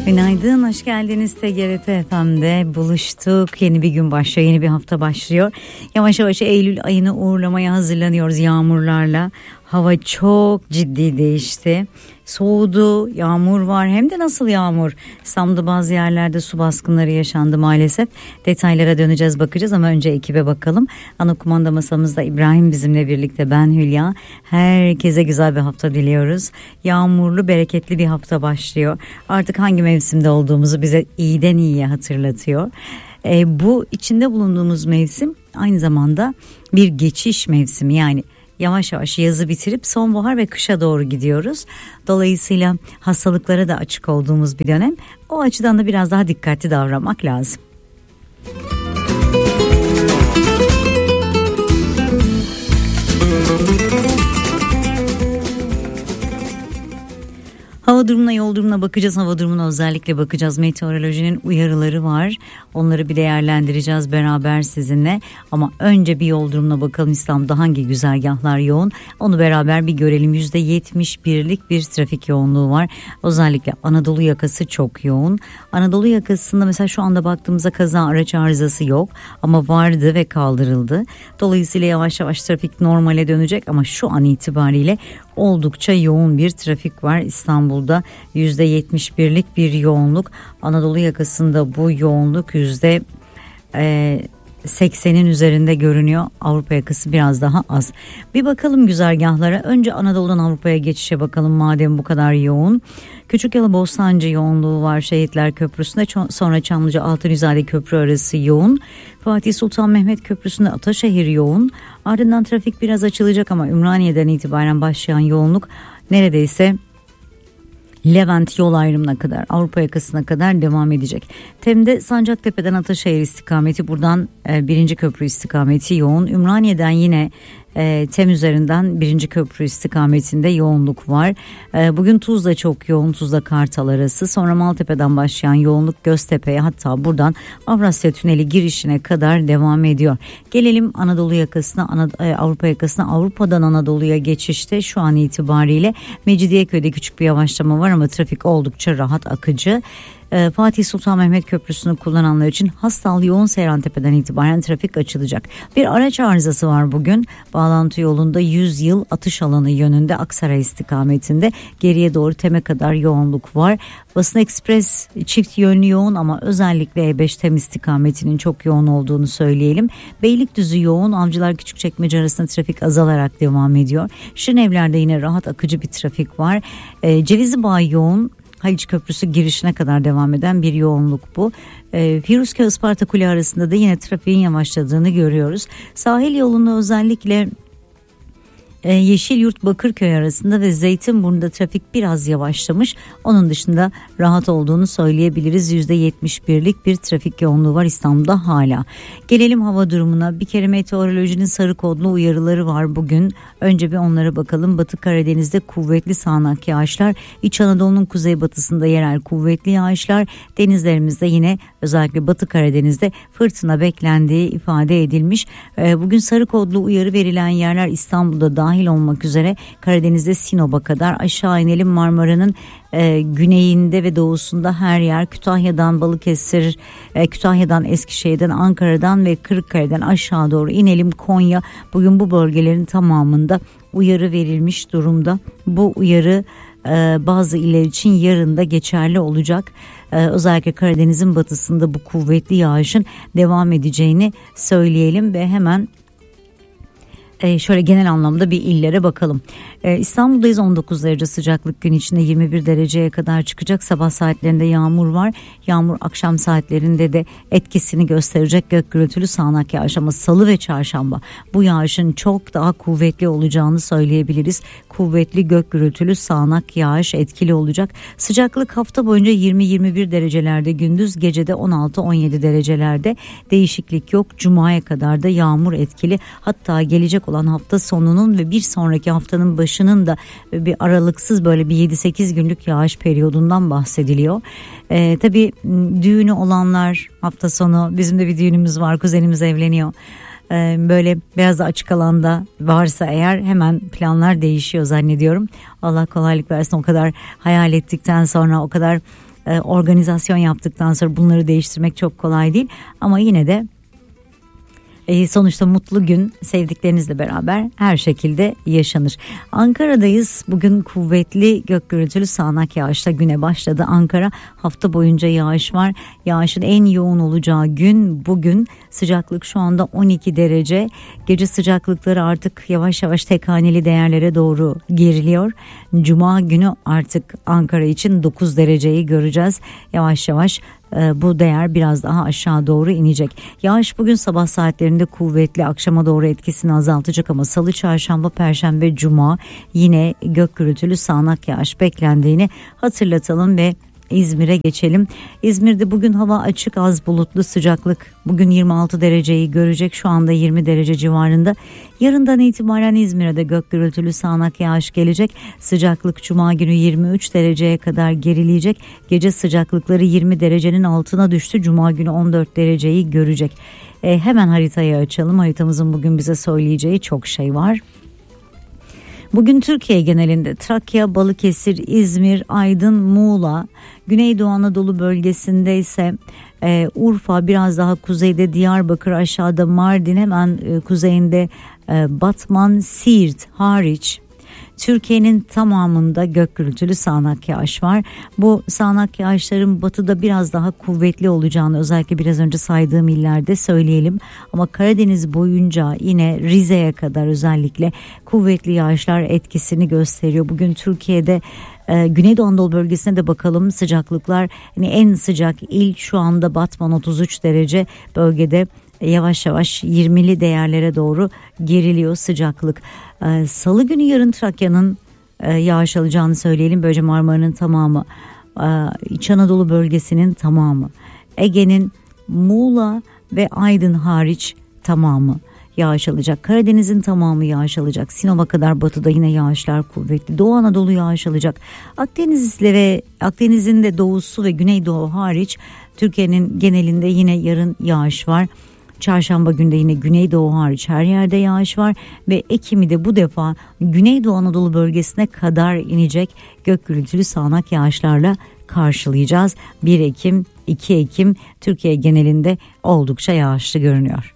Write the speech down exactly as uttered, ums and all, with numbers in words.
Günaydın, hoş geldiniz. T G R T F M'de buluştuk. Yeni bir gün başlıyor, yeni bir hafta başlıyor. Yavaş yavaş Eylül ayını uğurlamaya hazırlanıyoruz yağmurlarla. Hava çok ciddi değişti. Soğudu, yağmur var, hem de nasıl yağmur. İstanbul'da bazı yerlerde su baskınları yaşandı maalesef. Detaylara döneceğiz, bakacağız ama önce ekibe bakalım. Ana kumanda masamızda İbrahim bizimle birlikte, ben Hülya. Herkese güzel bir hafta diliyoruz. Yağmurlu, bereketli bir hafta başlıyor. Artık hangi mevsimde olduğumuzu bize iyiden iyiye hatırlatıyor. E, bu içinde bulunduğumuz mevsim aynı zamanda bir geçiş mevsimi, yani yavaş yavaş yazı bitirip sonbahar ve kışa doğru gidiyoruz. Dolayısıyla hastalıklara da açık olduğumuz bir dönem. O açıdan da biraz daha dikkatli davranmak lazım. Hava durumuna, yol durumuna bakacağız. Hava durumuna özellikle bakacağız. Meteorolojinin uyarıları var. Onları bir değerlendireceğiz beraber sizinle. Ama önce bir yol durumuna bakalım. İstanbul'da hangi güzergahlar yoğun? Onu beraber bir görelim. yüzde yetmiş birlik bir trafik yoğunluğu var. Özellikle Anadolu yakası çok yoğun. Anadolu yakasında mesela şu anda baktığımızda kaza, araç arızası yok. Ama vardı ve kaldırıldı. Dolayısıyla yavaş yavaş trafik normale dönecek. Ama şu an itibariyle oldukça yoğun bir trafik var İstanbul'da. yüzde yetmiş birlik bir yoğunluk. Anadolu yakasında bu yoğunluk yüzde seksenin üzerinde görünüyor. Avrupa yakası biraz daha az. Bir bakalım güzergahlara. Önce Anadolu'dan Avrupa'ya geçişe bakalım madem bu kadar yoğun. Küçükyalı Bostancı yoğunluğu var Şehitler Köprüsü'nde, sonra Çamlıca Altınizade Köprü arası yoğun. Fatih Sultan Mehmet Köprüsü'nde Ataşehir yoğun. Ardından trafik biraz açılacak ama Ümraniye'den itibaren başlayan yoğunluk neredeyse Levent yol ayrımına kadar, Avrupa yakasına kadar devam edecek. Tem'de Sancaktepe'den Ataşehir istikameti, buradan e, birinci köprü istikameti yoğun. Ümraniye'den yine e, Tem üzerinden birinci köprü istikametinde yoğunluk var. E, bugün Tuzla çok yoğun, Tuzla Kartal arası. Sonra Maltepe'den başlayan yoğunluk Göztepe'ye, hatta buradan Avrasya Tüneli girişine kadar devam ediyor. Gelelim Anadolu yakasına, Anad- e, Avrupa yakasına. Avrupa'dan Anadolu'ya geçişte şu an itibariyle Mecidiyeköy'de küçük bir yavaşlama var ama trafik oldukça rahat, akıcı. Fatih Sultan Mehmet Köprüsü'nü kullananlar için Hastal yoğun Seyrantepe'den itibaren trafik açılacak. Bir araç arızası var bugün. Bağlantı yolunda yüz yıl atış alanı yönünde Aksaray istikametinde, geriye doğru Tem'e kadar yoğunluk var. Basın Ekspres çift yönlü yoğun ama özellikle E beş Tem istikametinin çok yoğun olduğunu söyleyelim. Beylikdüzü yoğun, Avcılar Küçükçekmece arasında trafik azalarak devam ediyor. Şirinevler'de yine rahat, akıcı bir trafik var. Cevizlibağ yoğun. Haliç Köprüsü girişine kadar devam eden bir yoğunluk bu. E, Firuzköy Isparta Kule arasında da yine trafiğin yavaşladığını görüyoruz. Sahil yolunda özellikle Yeşilyurt Bakırköy arasında ve Zeytinburnu'nda trafik biraz yavaşlamış. Onun dışında rahat olduğunu söyleyebiliriz. yüzde yetmiş birlik bir trafik yoğunluğu var İstanbul'da hala. Gelelim hava durumuna. Bir kere meteorolojinin sarı kodlu uyarıları var bugün. Önce bir onlara bakalım. Batı Karadeniz'de kuvvetli sağanak yağışlar. İç Anadolu'nun kuzeybatısında yerel kuvvetli yağışlar. Denizlerimizde yine özellikle Batı Karadeniz'de fırtına beklendiği ifade edilmiş. Bugün sarı kodlu uyarı verilen yerler İstanbul'da dahil dahil olmak üzere Karadeniz'de Sinop'a kadar, aşağı inelim Marmara'nın e, güneyinde ve doğusunda her yer, Kütahya'dan Balıkesir, e, Kütahya'dan Eskişehir'den, Ankara'dan ve Kırıkkale'den aşağı doğru inelim Konya. Bugün bu bölgelerin tamamında uyarı verilmiş durumda. Bu uyarı e, bazı iller için yarın da geçerli olacak. Ee, özellikle Karadeniz'in batısında bu kuvvetli yağışın devam edeceğini söyleyelim ve hemen Ee, şöyle genel anlamda bir illere bakalım. Ee, İstanbul'dayız, on dokuz derece sıcaklık, gün içinde yirmi bir dereceye kadar çıkacak. Sabah saatlerinde yağmur var. Yağmur akşam saatlerinde de etkisini gösterecek, gök gürültülü sağanak yağış, ama salı ve çarşamba bu yağışın çok daha kuvvetli olacağını söyleyebiliriz. Kuvvetli gök gürültülü sağanak yağış etkili olacak. Sıcaklık hafta boyunca yirmi yirmi bir derecelerde, gündüz gecede on altı on yedi derecelerde, değişiklik yok. Cuma'ya kadar da yağmur etkili. Hatta gelecek olan hafta sonunun ve bir sonraki haftanın başının da bir aralıksız böyle bir yedi sekiz günlük yağış periyodundan bahsediliyor. Ee, tabii düğünü olanlar hafta sonu, bizim de bir düğünümüz var, kuzenimiz evleniyor. Ee, böyle biraz da açık alanda varsa eğer hemen planlar değişiyor zannediyorum. Allah kolaylık versin, o kadar hayal ettikten sonra, o kadar e, organizasyon yaptıktan sonra bunları değiştirmek çok kolay değil. Ama yine de E, sonuçta mutlu gün sevdiklerinizle beraber her şekilde yaşanır. Ankara'dayız. Bugün kuvvetli gök gürültülü sağanak yağışla güne başladı Ankara. Hafta boyunca yağış var. Yağışın en yoğun olacağı gün bugün. Sıcaklık şu anda on iki derece. Gece sıcaklıkları artık yavaş yavaş tek haneli değerlere doğru geriliyor. Cuma günü artık Ankara için dokuz dereceyi göreceğiz. Yavaş yavaş bu değer biraz daha aşağı doğru inecek. Yağış bugün sabah saatlerinde kuvvetli, akşama doğru etkisini azaltacak ama salı, çarşamba, perşembe, cuma yine gök gürültülü sağanak yağış beklendiğini hatırlatalım ve İzmir'e geçelim. İzmir'de bugün hava açık, az bulutlu, sıcaklık bugün yirmi altı dereceyi görecek, şu anda yirmi derece civarında. Yarından itibaren İzmir'e de gök gürültülü sağanak yağış gelecek. Sıcaklık cuma günü yirmi üç dereceye kadar gerileyecek. Gece sıcaklıkları yirmi derecenin altına düştü. Cuma günü on dört dereceyi görecek. E, hemen haritayı açalım. Haritamızın bugün bize söyleyeceği çok şey var. Bugün Türkiye genelinde Trakya, Balıkesir, İzmir, Aydın, Muğla, Güneydoğu Anadolu bölgesinde ise e, Urfa, biraz daha kuzeyde Diyarbakır, aşağıda Mardin, hemen e, kuzeyinde e, Batman, Siirt hariç Türkiye'nin tamamında gök gürültülü sağanak yağış var. Bu sağanak yağışların batıda biraz daha kuvvetli olacağını özellikle biraz önce saydığım illerde söyleyelim. Ama Karadeniz boyunca yine Rize'ye kadar özellikle kuvvetli yağışlar etkisini gösteriyor. Bugün Türkiye'de Ee, Güneydoğu Anadolu bölgesine de bakalım. Sıcaklıklar, hani en sıcak il şu anda Batman otuz üç derece, bölgede yavaş yavaş yirmili değerlere doğru geriliyor sıcaklık. Ee, Salı günü yarın Trakya'nın e, yağış alacağını söyleyelim. Böylece Marmara'nın tamamı, e, İç Anadolu bölgesinin tamamı, Ege'nin Muğla ve Aydın hariç tamamı yağış alacak. Karadeniz'in tamamı yağış alacak. Sinop'a kadar batıda yine yağışlar kuvvetli. Doğu Anadolu yağış alacak. Akdeniz'le ve Akdeniz'in de doğusu ve güneydoğu hariç Türkiye'nin genelinde yine yarın yağış var. Çarşamba günde yine Güneydoğu hariç her yerde yağış var ve Ekim'i de bu defa Güneydoğu Anadolu bölgesine kadar inecek gök gürültülü sağanak yağışlarla karşılayacağız. bir Ekim, iki Ekim Türkiye genelinde oldukça yağışlı görünüyor.